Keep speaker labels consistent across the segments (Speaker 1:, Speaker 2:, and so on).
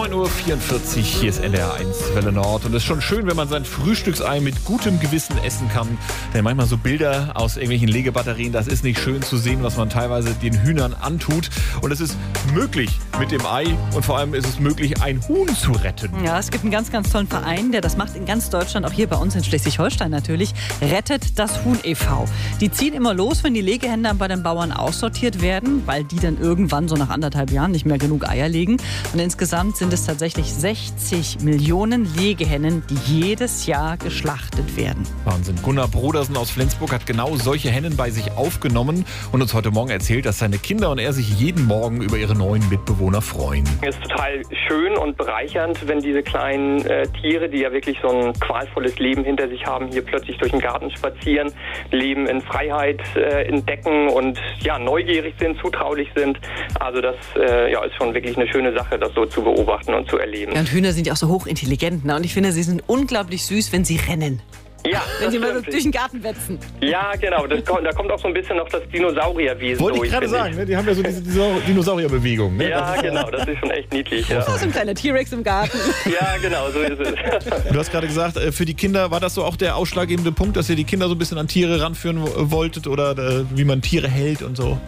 Speaker 1: 9.44 Uhr, hier ist NDR1 Welle Nord. Und es ist schon schön, wenn man sein Frühstücksei mit gutem Gewissen essen kann. Denn manchmal so Bilder aus irgendwelchen Legebatterien, das ist nicht schön zu sehen, was man teilweise den Hühnern antut. Und es ist möglich mit dem Ei und vor allem ist es möglich, ein Huhn zu retten.
Speaker 2: Ja, es gibt einen ganz, ganz tollen Verein, der das macht in ganz Deutschland, auch hier bei uns in Schleswig-Holstein natürlich. Rettet das Huhn e.V. Die ziehen immer los, wenn die Legehenne dann bei den Bauern aussortiert werden, weil die dann irgendwann so nach 1,5 Jahren nicht mehr genug Eier legen. Und insgesamt sind es tatsächlich 60 Millionen Legehennen, die jedes Jahr geschlachtet werden.
Speaker 1: Wahnsinn. Gunnar Brodersen aus Flensburg hat genau solche Hennen bei sich aufgenommen und uns heute Morgen erzählt, dass seine Kinder und er sich jeden Morgen über ihre neuen Mitbewohner freuen.
Speaker 3: Es ist total schön und bereichernd, wenn diese kleinen Tiere, die ja wirklich so ein qualvolles Leben hinter sich haben, hier plötzlich durch den Garten spazieren, Leben in Freiheit entdecken und ja, neugierig sind, zutraulich sind. Also das ist schon wirklich eine schöne Sache, das so zu beobachten und zu erleben.
Speaker 2: Ja, und Hühner sind ja auch so hochintelligent, ne? Und ich finde, sie sind unglaublich süß, wenn sie rennen.
Speaker 3: Ja,
Speaker 2: wenn sie mal so durch den Garten wetzen.
Speaker 3: Ja, genau. Da kommt auch so ein bisschen noch das Dinosaurierwesen durch.
Speaker 1: Wollte ich gerade sagen, ne? Die haben ja so diese Dinosaurierbewegung. Ne?
Speaker 3: Ja, genau. Das ist schon echt niedlich. Ja.
Speaker 2: So ein kleiner T-Rex im Garten.
Speaker 3: Ja, genau. So ist es.
Speaker 1: Du hast gerade gesagt, für die Kinder war das so auch der ausschlaggebende Punkt, dass ihr die Kinder so ein bisschen an Tiere ranführen wolltet oder wie man Tiere hält und so?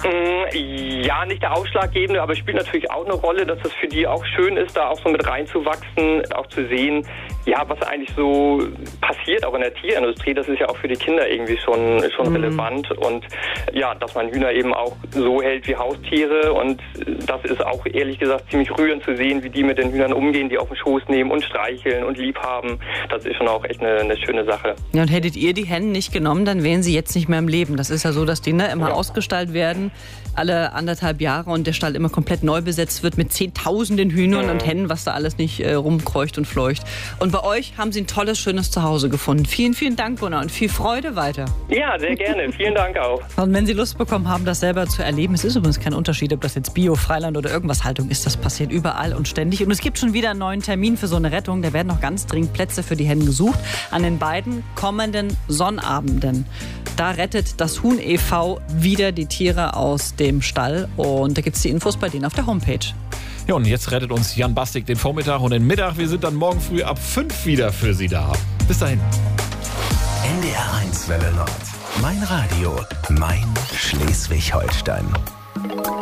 Speaker 3: Ja, nicht der ausschlaggebende, aber es spielt natürlich auch eine Rolle, dass es für die auch schön ist, da auch so mit reinzuwachsen, auch zu sehen, ja, was eigentlich so passiert, auch in der Tierindustrie, das ist ja auch für die Kinder irgendwie schon relevant und ja, dass man Hühner eben auch so hält wie Haustiere und das ist auch ehrlich gesagt ziemlich rührend zu sehen, wie die mit den Hühnern umgehen, die auf den Schoß nehmen und streicheln und lieb haben. Das ist schon auch echt eine schöne Sache.
Speaker 2: Ja, und hättet ihr die Hennen nicht genommen, dann wären sie jetzt nicht mehr im Leben. Das ist ja so, dass die immer ausgestallt werden, alle 1,5 Jahre und der Stall immer komplett neu besetzt wird mit Zehntausenden Hühnern und Hennen, was da alles nicht rumkreucht und fleucht. Und bei euch haben sie ein tolles, schönes Zuhause gefunden. Vielen, vielen Dank, Gunnar, und viel Freude weiter.
Speaker 3: Ja, sehr gerne. Vielen Dank auch.
Speaker 2: Und wenn Sie Lust bekommen haben, das selber zu erleben, es ist übrigens kein Unterschied, ob das jetzt Bio, Freiland oder irgendwas Haltung ist, das passiert überall und ständig. Und es gibt schon wieder einen neuen Termin für so eine Rettung. Da werden noch ganz dringend Plätze für die Hennen gesucht. An den beiden kommenden Sonnabenden. Da rettet das Huhn e.V. wieder die Tiere aus dem Stall. Und da gibt es die Infos bei denen auf der Homepage.
Speaker 1: Ja, und jetzt rettet uns Jan Bastik den Vormittag und den Mittag. Wir sind dann morgen früh ab 5 wieder für Sie da. Bis dahin.
Speaker 4: NDR1 Welle Nord. Mein Radio, mein Schleswig-Holstein.